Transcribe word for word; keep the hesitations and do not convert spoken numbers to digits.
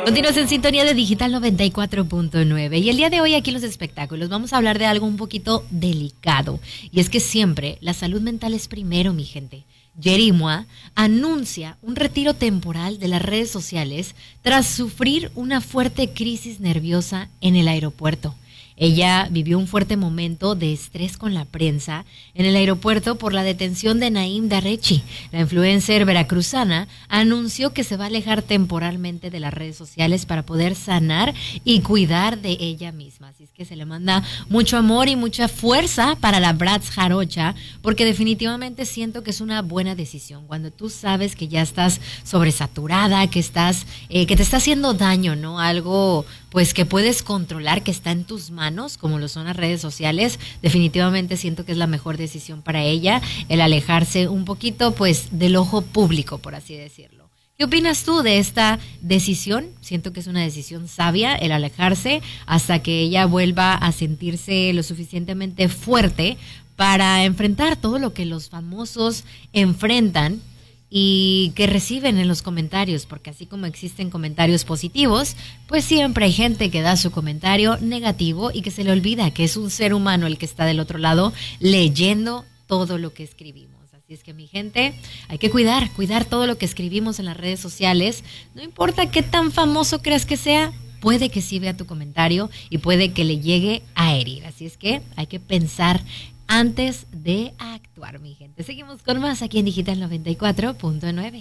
Continúas en sintonía de Digital noventa y cuatro punto nueve y el día de hoy aquí en los espectáculos vamos a hablar de algo un poquito delicado y es que siempre la salud mental es primero, mi gente. Yeri Mua anuncia un retiro temporal de las redes sociales tras sufrir una fuerte crisis nerviosa en el aeropuerto. Ella vivió un fuerte momento de estrés con la prensa en el aeropuerto por la detención de Naim Darrechi. La influencer veracruzana anunció que se va a alejar temporalmente de las redes sociales para poder sanar y cuidar de ella misma. Así es que se le manda mucho amor y mucha fuerza para la Bratz Jarocha, porque definitivamente siento que es una buena decisión. Cuando tú sabes que ya estás sobresaturada, que estás, eh, que te está haciendo daño, ¿no? Algo pues que puedes controlar, que está en tus manos, como lo son las redes sociales, definitivamente siento que es la mejor decisión para ella, el alejarse un poquito, pues, del ojo público, por así decirlo. ¿Qué opinas tú de esta decisión? Siento que es una decisión sabia, el alejarse hasta que ella vuelva a sentirse lo suficientemente fuerte para enfrentar todo lo que los famosos enfrentan y que reciben en los comentarios, porque así como existen comentarios positivos, pues siempre hay gente que da su comentario negativo y que se le olvida que es un ser humano el que está del otro lado leyendo todo lo que escribimos. Así es que, mi gente, hay que cuidar, cuidar todo lo que escribimos en las redes sociales. No importa qué tan famoso creas que sea, puede que sí vea tu comentario y puede que le llegue a herir. Así es que hay que pensar antes de actuar, mi gente. Seguimos con más aquí en Digital noventa y cuatro punto nueve.